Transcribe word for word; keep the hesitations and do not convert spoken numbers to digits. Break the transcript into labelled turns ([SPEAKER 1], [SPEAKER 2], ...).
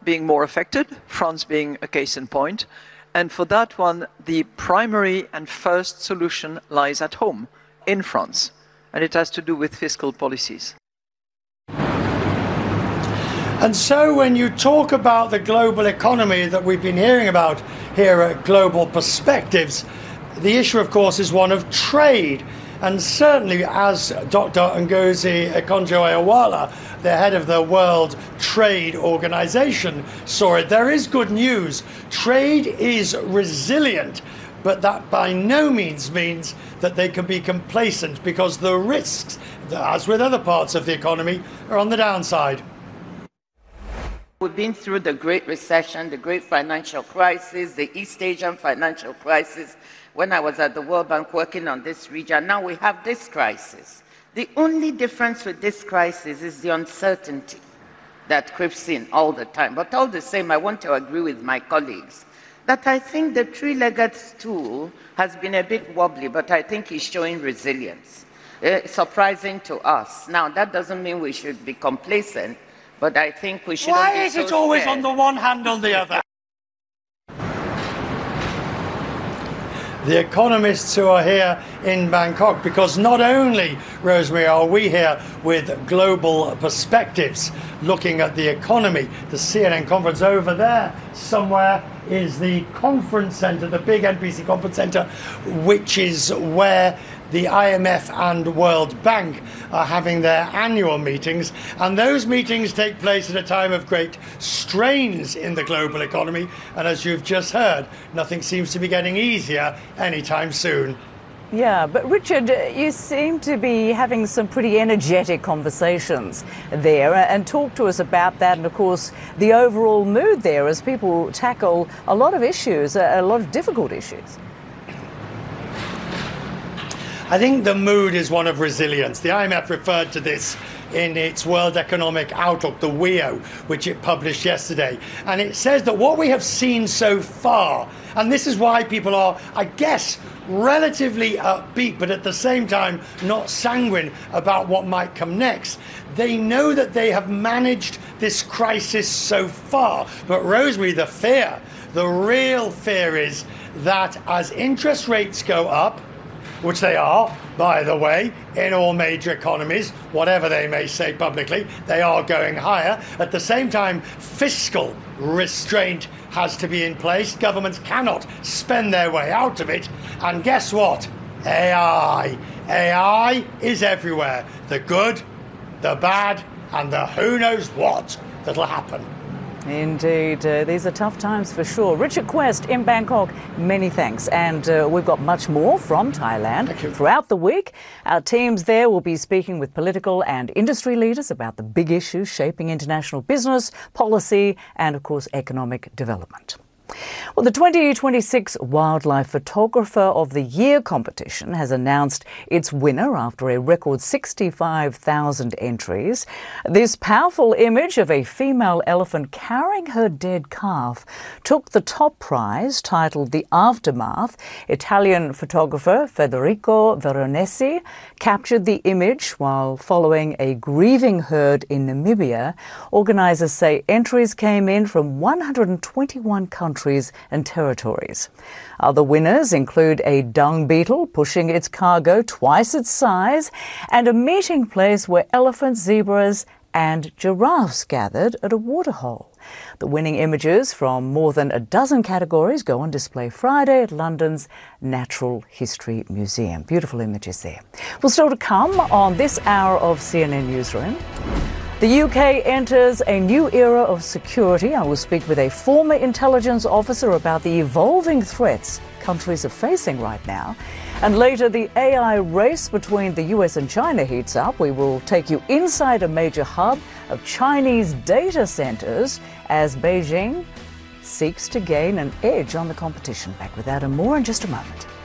[SPEAKER 1] being more affected, France being a case in point. And for that one, the primary and first solution lies at home, in France. And it has to do with fiscal policies.
[SPEAKER 2] And so when you talk about the global economy that we've been hearing about here at Global Perspectives, the issue, of course, is one of trade. And certainly, as Doctor Ngozi Okonjo-Iweala, the head of the World Trade Organization, saw it, there is good news. Trade is resilient, but that by no means means that they can be complacent, because the risks, as with other parts of the economy, are on the downside.
[SPEAKER 3] We've been through the Great Recession, the Great Financial Crisis, the East Asian Financial Crisis, when I was at the World Bank working on this region. Now we have this crisis. The only difference with this crisis is the uncertainty that creeps in all the time. But all the same, I want to agree with my colleagues that I think the three-legged stool has been a bit wobbly, but I think it's showing resilience. Uh, surprising to us. Now, that doesn't mean we should be complacent, but I think we shouldn't
[SPEAKER 2] Why
[SPEAKER 3] be
[SPEAKER 2] is
[SPEAKER 3] so
[SPEAKER 2] it always
[SPEAKER 3] scared.
[SPEAKER 2] on the one hand or the other? The economists who are here in Bangkok, because not only, Rosemary, are we here with Global Perspectives looking at the economy, the C N N conference over there somewhere is the conference centre, the big N P C conference centre, which is where the I M F and World Bank are having their annual meetings, and those meetings take place at a time of great strains in the global economy, and as you've just heard, nothing seems to be getting easier anytime soon.
[SPEAKER 4] Yeah, but Richard, you seem to be having some pretty energetic conversations there, and talk to us about that, and of course the overall mood there as people tackle a lot of issues, a lot of difficult issues.
[SPEAKER 2] I think the mood is one of resilience. The I M F referred to this in its World Economic Outlook, the W E O, which it published yesterday. And it says that what we have seen so far, and this is why people are, I guess, relatively upbeat, but at the same time not sanguine about what might come next. They know that they have managed this crisis so far. But Rosemary, the fear, the real fear is that as interest rates go up, which they are, by the way, in all major economies, whatever they may say publicly, they are going higher. At the same time, fiscal restraint has to be in place. Governments cannot spend their way out of it. And guess what? A I. A I is everywhere. The good, the bad, and the who knows what that'll happen.
[SPEAKER 4] Indeed, uh, these are tough times for sure. Richard Quest in Bangkok, many thanks. And uh, we've got much more from Thailand throughout the week. Our teams there will be speaking with political and industry leaders about the big issues shaping international business, policy, and of course economic development. Well, the twenty twenty-six Wildlife Photographer of the Year competition has announced its winner after a record sixty-five thousand entries. This powerful image of a female elephant carrying her dead calf took the top prize, titled The Aftermath. Italian photographer Federico Veronesi captured the image while following a grieving herd in Namibia. Organisers say entries came in from one hundred twenty-one countries and territories. Other winners include a dung beetle pushing its cargo twice its size, and a meeting place where elephants, zebras and giraffes gathered at a waterhole. The winning images from more than a dozen categories go on display Friday at London's Natural History Museum. Beautiful images there. Well, still to come on this hour of C N N Newsroom. The U K enters a new era of security. I will speak with a former intelligence officer about the evolving threats countries are facing right now. And later, the A I race between the U S and China heats up. We will take you inside a major hub of Chinese data centers as Beijing seeks to gain an edge on the competition. Back with that and more in just a moment.